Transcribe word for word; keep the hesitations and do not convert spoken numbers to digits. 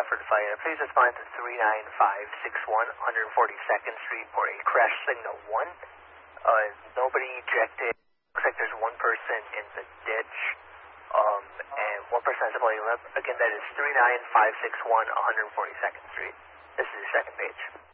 Alfred Fire. Please respond to three nine five six one, one forty-second Street for a crash signal one. Uh, nobody ejected. Looks like there's one person in the ditch, um, and one person has a blade left. Again, that is three nine five six one, one forty-second Street. This is your second page.